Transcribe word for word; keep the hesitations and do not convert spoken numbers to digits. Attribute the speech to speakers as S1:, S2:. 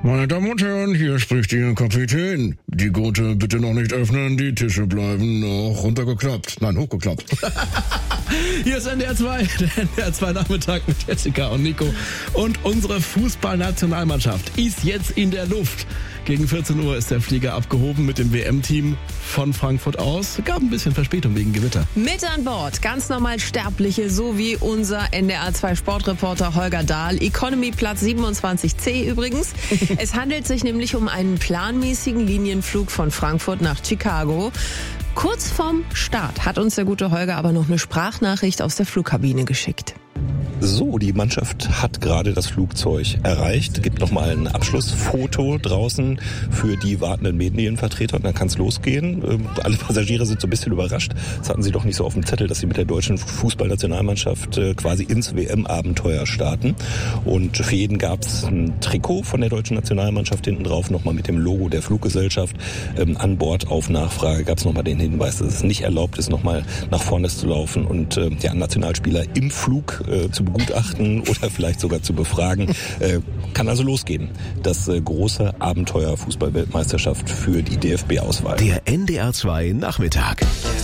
S1: Meine Damen und Herren, hier spricht Ihr Kapitän. Die Gurte bitte noch nicht öffnen, die Tische bleiben noch runtergeklappt. Nein, hochgeklappt.
S2: Hier ist N D R zwei, der N D R zwei Nachmittag mit Jessica und Nico. Und unsere Fußballnationalmannschaft ist jetzt in der Luft. Gegen vierzehn Uhr ist der Flieger abgehoben mit dem W M-Team von Frankfurt aus. Gab ein bisschen Verspätung wegen Gewitter.
S3: Mit an Bord ganz normal Sterbliche, so wie unser N D R zwei Sportreporter Holger Dahl. Economy Platz siebenundzwanzig C übrigens. Es handelt sich nämlich um einen planmäßigen Linienflug von Frankfurt nach Chicago. Kurz vorm Start hat uns der gute Holger aber noch eine Sprachnachricht aus der Flugkabine geschickt.
S4: So, die Mannschaft hat gerade das Flugzeug erreicht. Gibt nochmal ein Abschlussfoto draußen für die wartenden Medienvertreter und dann kann es losgehen. Alle Passagiere sind so ein bisschen überrascht. Das hatten sie doch nicht so auf dem Zettel, dass sie mit der deutschen Fußballnationalmannschaft quasi ins W M-Abenteuer starten. Und für jeden gab es ein Trikot von der deutschen Nationalmannschaft hinten drauf, nochmal mit dem Logo der Fluggesellschaft. An Bord auf Nachfrage gab es nochmal den Hinweis, dass es nicht erlaubt ist, nochmal nach vorne zu laufen und ja, Nationalspieler im Flug äh, zu begutachten oder vielleicht sogar zu befragen. Äh, kann also losgehen. Das äh, große Abenteuer Fußball-Weltmeisterschaft für die D F B-Auswahl.
S5: Der N D R zwei Nachmittag.